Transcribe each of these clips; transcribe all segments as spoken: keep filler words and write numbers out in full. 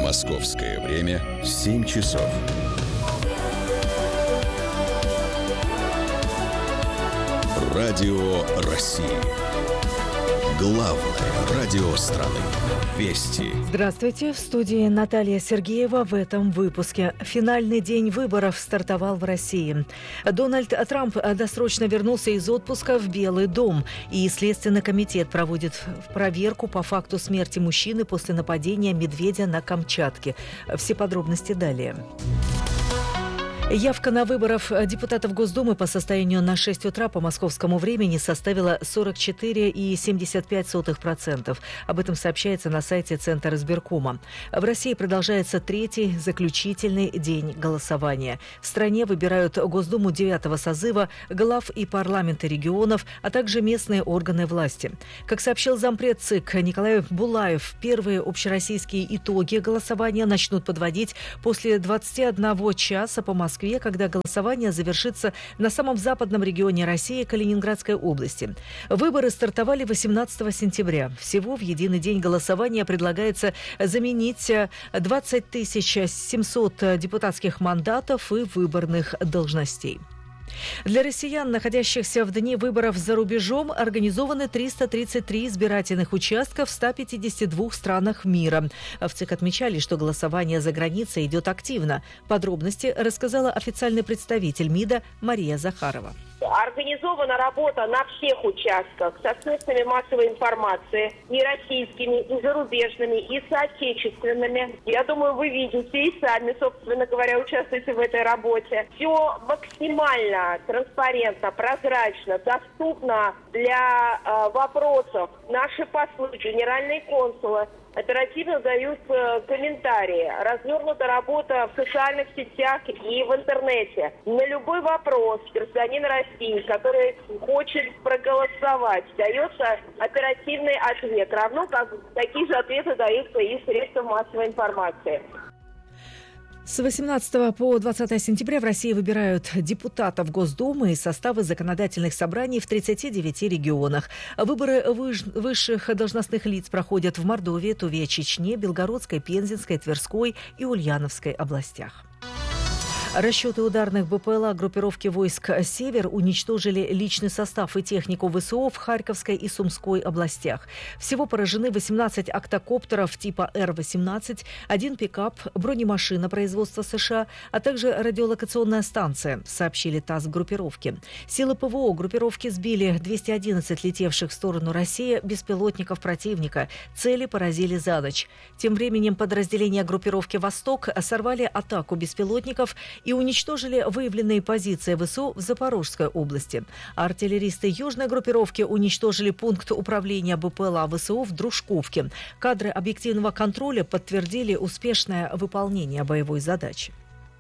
Московское время семь часов. Радио России. Главное радио страны. Вести. Здравствуйте. В студии Наталья Сергеева. В этом выпуске. Финальный день выборов стартовал в России. Дональд Трамп досрочно вернулся из отпуска в Белый дом. И Следственный комитет проводит проверку по факту смерти мужчины после нападения медведя на Камчатке. Все подробности далее. Явка на выборах депутатов Госдумы по состоянию на шесть утра по московскому времени составила сорок четыре целых семьдесят пять сотых процента. Об этом сообщается на сайте Центра избиркома. В России продолжается третий заключительный день голосования. В стране выбирают Госдуму девятого созыва, глав и парламенты регионов, а также местные органы власти. Как сообщил зампред ЦИК Николай Булаев, первые общероссийские итоги голосования начнут подводить после двадцати одного часа по Москве, когда голосование завершится на самом западном регионе России, Калининградской области. Выборы стартовали восемнадцатого сентября. Всего в единый день голосования предлагается заменить двадцать тысяч семьсот депутатских мандатов и выборных должностей. Для россиян, находящихся в дни выборов за рубежом, организованы триста тридцать три избирательных участка в ста пятидесяти двух странах мира. В ЦИК отмечали, что голосование за границей идет активно. Подробности рассказала официальный представитель МИДа Мария Захарова. Организована работа на всех участках со средствами массовой информации, и российскими, и зарубежными, и соотечественными. Я думаю, вы видите и сами, собственно говоря, участвуете в этой работе. Все максимально транспарентно, прозрачно, доступно для э, вопросов. Наши послы, генеральные консулы оперативно дают э, комментарии. Развернута работа в социальных сетях и в интернете. На любой вопрос гражданина России, который хочет проголосовать, дается оперативный ответ. Равно как такие же ответы даются и средствам массовой информации. С восемнадцатого по двадцатое сентября в России выбирают депутатов Госдумы и составы законодательных собраний в тридцати девяти регионах. Выборы выш- высших должностных лиц проходят в Мордовии, Туве, Чечне, Белгородской, Пензенской, Тверской и Ульяновской областях. Расчеты ударных БПЛА группировки войск «Север» уничтожили личный состав и технику ВСУ в Харьковской и Сумской областях. Всего поражены восемнадцать октокоптеров типа Эр восемнадцать, один пикап, бронемашина производства США, а также радиолокационная станция, сообщили ТАСС группировки. Силы ПВО группировки сбили двести одиннадцать летевших в сторону России беспилотников противника. Цели поразили за ночь. Тем временем подразделения группировки «Восток» сорвали атаку беспилотников и уничтожили выявленные позиции ВСУ в Запорожской области. Артиллеристы южной группировки уничтожили пункт управления БПЛА ВСУ в Дружковке. Кадры объективного контроля подтвердили успешное выполнение боевой задачи.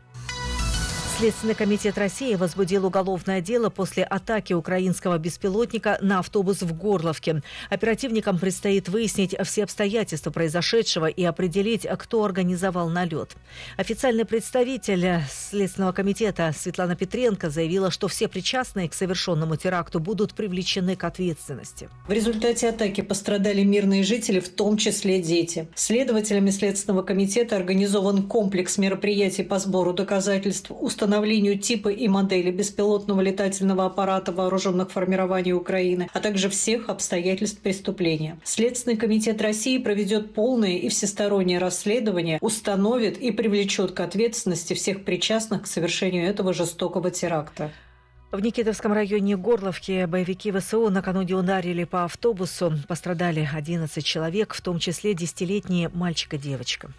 Следственный комитет России возбудил уголовное дело после атаки украинского беспилотника на автобус в Горловке. Оперативникам предстоит выяснить все обстоятельства произошедшего и определить, кто организовал налет. Официальный представитель Следственного комитета Светлана Петренко заявила, что все причастные к совершенному теракту будут привлечены к ответственности. В результате атаки пострадали мирные жители, в том числе дети. Следователями Следственного комитета организован комплекс мероприятий по сбору доказательств, установлению установлению типа и модели беспилотного летательного аппарата вооруженных формирований Украины, а также всех обстоятельств преступления. Следственный комитет России проведет полное и всестороннее расследование, установит и привлечет к ответственности всех причастных к совершению этого жестокого теракта. В Никитовском районе Горловки боевики ВСУ накануне ударили по автобусу. Пострадали одиннадцать человек, в том числе десятилетние мальчик и девочка.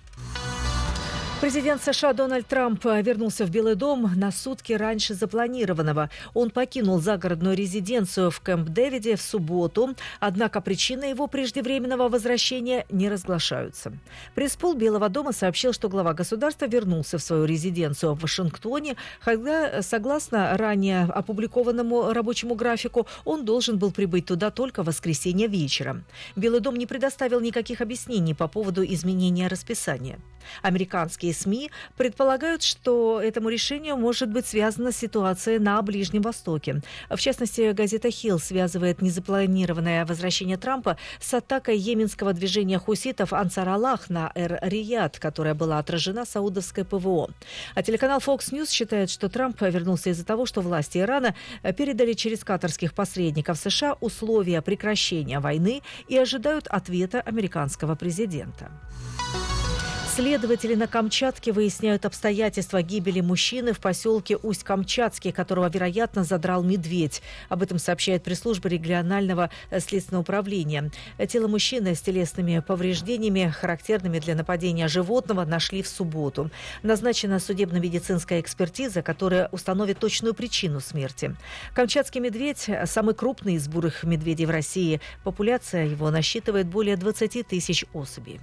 Президент США Дональд Трамп вернулся в Белый дом на сутки раньше запланированного. Он покинул загородную резиденцию в Кэмп-Дэвиде в субботу, однако причины его преждевременного возвращения не разглашаются. Пресс-пул Белого дома сообщил, что глава государства вернулся в свою резиденцию в Вашингтоне, когда, согласно ранее опубликованному рабочему графику, он должен был прибыть туда только в воскресенье вечером. Белый дом не предоставил никаких объяснений по поводу изменения расписания. Американские СМИ предполагают, что этому решению может быть связана ситуация на Ближнем Востоке. В частности, газета «Хилл» связывает незапланированное возвращение Трампа с атакой йеменского движения хуситов Ансар Аллах на Эр-Рияд, которая была отражена саудовской ПВО. А телеканал Fox News считает, что Трамп вернулся из-за того, что власти Ирана передали через катарских посредников США условия прекращения войны и ожидают ответа американского президента. Следователи на Камчатке выясняют обстоятельства гибели мужчины в поселке Усть-Камчатский, которого, вероятно, задрал медведь. Об этом сообщает пресс-служба регионального следственного управления. Тело мужчины с телесными повреждениями, характерными для нападения животного, нашли в субботу. Назначена судебно-медицинская экспертиза, которая установит точную причину смерти. Камчатский медведь – самый крупный из бурых медведей в России. Популяция его насчитывает более двадцати тысяч особей.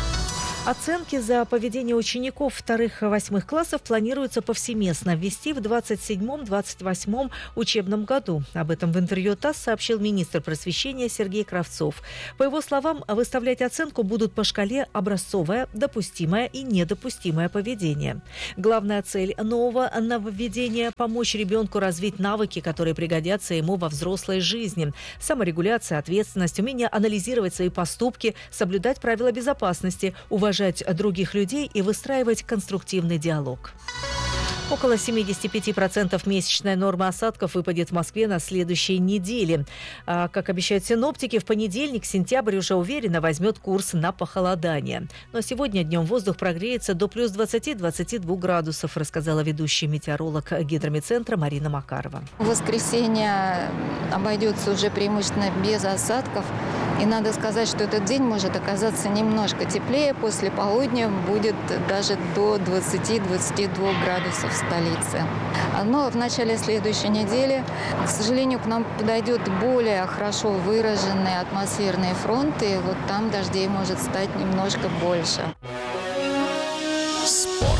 Оценки за поведение учеников вторых-восьмых классов планируется повсеместно ввести в двадцать седьмом — двадцать восьмом учебном году. Об этом в интервью ТАСС сообщил министр просвещения Сергей Кравцов. По его словам, выставлять оценку будут по шкале образцовое, допустимое и недопустимое поведение. Главная цель нового нововведения – помочь ребенку развить навыки, которые пригодятся ему во взрослой жизни. Саморегуляция, ответственность, умение анализировать свои поступки, соблюдать правила безопасности, уважать уважать других людей и выстраивать конструктивный диалог. Около семьдесят пять процентов месячная норма осадков выпадет в Москве на следующей неделе. А, как обещают синоптики, в понедельник, сентябрь уже уверенно возьмет курс на похолодание. Но сегодня днем воздух прогреется до плюс двадцати — двадцати двух градусов, рассказала ведущий метеоролог гидрометцентра Марина Макарова. В воскресенье обойдется уже преимущественно без осадков. И надо сказать, что этот день может оказаться немножко теплее. После полудня будет даже до двадцати — двадцати двух градусов в столице. Но в начале следующей недели, к сожалению, к нам подойдет более хорошо выраженный атмосферный фронт. И вот там дождей может стать немножко больше. Спорт.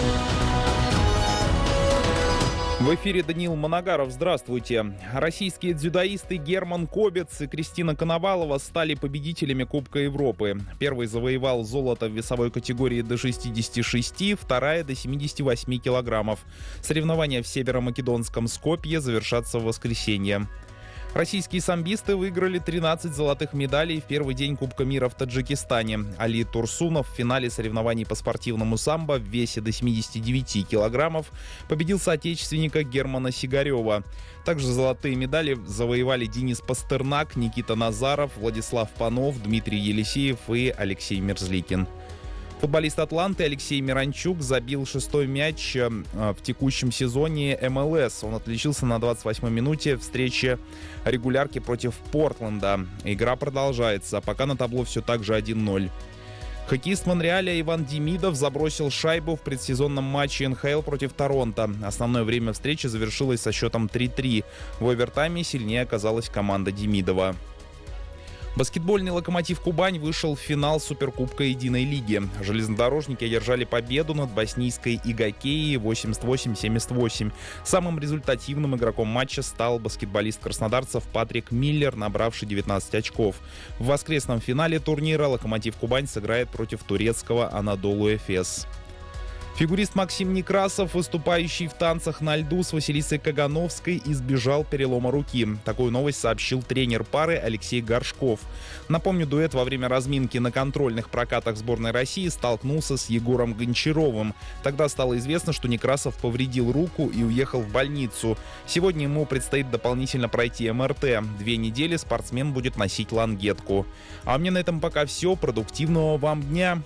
В эфире Даниил Моногаров. Здравствуйте. Российские дзюдоисты Герман Кобец и Кристина Коновалова стали победителями Кубка Европы. Первый завоевал золото в весовой категории до шестидесяти шести, вторая до семидесяти восьми килограммов. Соревнования в северо-македонском Скопье завершатся в воскресенье. Российские самбисты выиграли тринадцать золотых медалей в первый день Кубка мира в Таджикистане. Али Турсунов в финале соревнований по спортивному самбо в весе до семидесяти девяти килограммов победил соотечественника Германа Сигарева. Также золотые медали завоевали Денис Пастернак, Никита Назаров, Владислав Панов, Дмитрий Елисеев и Алексей Мерзликин. Футболист «Атланты» Алексей Миранчук забил шестой мяч в текущем сезоне эм эл эс. Он отличился на двадцать восьмой минуте встречи регулярки против Портленда. Игра продолжается, пока на табло все так же один ноль. Хоккеист Монреаля Иван Демидов забросил шайбу в предсезонном матче эн ха эл против Торонто. Основное время встречи завершилось со счетом три-три. В овертайме сильнее оказалась команда Демидова. Баскетбольный «Локомотив Кубань» вышел в финал Суперкубка Единой лиги. Железнодорожники одержали победу над боснийской Игокеей восемьдесят восемь — семьдесят восемь. Самым результативным игроком матча стал баскетболист краснодарцев Патрик Миллер, набравший девятнадцать очков. В воскресном финале турнира «Локомотив Кубань» сыграет против турецкого Анадолу Эфес. Фигурист Максим Некрасов, выступающий в танцах на льду с Василисой Кагановской, избежал перелома руки. Такую новость сообщил тренер пары Алексей Горшков. Напомню, дуэт во время разминки на контрольных прокатах сборной России столкнулся с Егором Гончаровым. Тогда стало известно, что Некрасов повредил руку и уехал в больницу. Сегодня ему предстоит дополнительно пройти эм эр тэ. Две недели спортсмен будет носить лангетку. А мне на этом пока все. Продуктивного вам дня!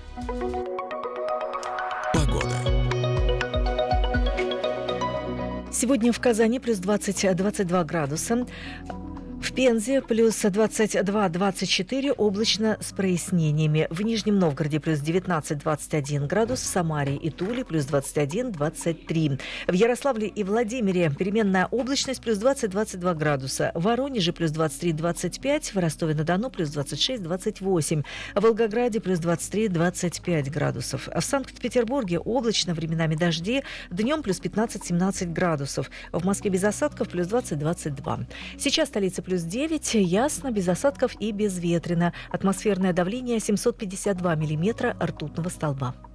Погода. Сегодня в Казани плюс двадцать — двадцать два градуса. В Пензе плюс двадцать два — двадцать четыре, облачно с прояснениями. В Нижнем Новгороде плюс девятнадцать — двадцать один градус. В Самаре и Туле плюс двадцать один — двадцать три. В Ярославле и Владимире переменная облачность плюс двадцать — двадцать два градуса. В Воронеже плюс двадцать три — двадцать пять. В Ростове-на-Дону плюс двадцать шесть — двадцать восемь. В Волгограде плюс двадцать три — двадцать пять градусов. В Санкт-Петербурге облачно, временами дожди. Днем плюс пятнадцать — семнадцать градусов. В Москве без осадков плюс двадцать — двадцать два. Сейчас столица плюс девять, ясно, без осадков и безветренно. Атмосферное давление семьсот пятьдесят два миллиметра ртутного столба.